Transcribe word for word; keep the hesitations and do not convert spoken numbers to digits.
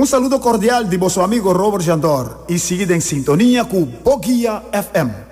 Um saludo cordial de vosso amigo Robert Jandor e seguida em sintonia com Bogia F M.